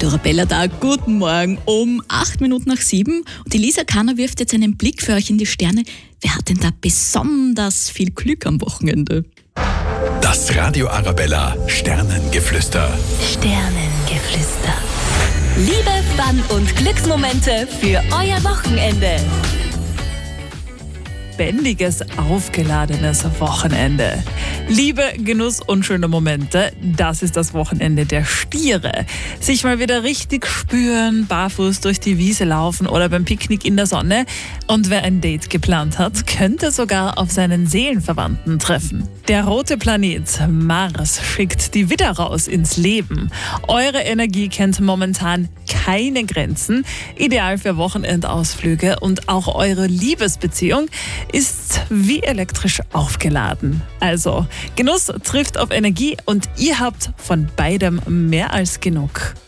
Radio Arabella da. Guten Morgen um 7:08. Und die Lisa Kanner wirft jetzt einen Blick für euch in die Sterne. Wer hat denn da besonders viel Glück am Wochenende? Das Radio Arabella Sternengeflüster. Sternengeflüster. Liebe, Fun und Glücksmomente für euer Wochenende. Lebendiges, aufgeladenes Wochenende. Liebe, Genuss und schöne Momente, das ist das Wochenende der Stiere. Sich mal wieder richtig spüren, barfuß durch die Wiese laufen oder beim Picknick in der Sonne. Und wer ein Date geplant hat, könnte sogar auf seinen Seelenverwandten treffen. Der rote Planet Mars schickt die Widder raus ins Leben. Eure Energie kennt momentan keine Grenzen. Ideal für Wochenendausflüge und auch eure Liebesbeziehung ist wie elektrisch aufgeladen. Also, Genuss trifft auf Energie und ihr habt von beidem mehr als genug.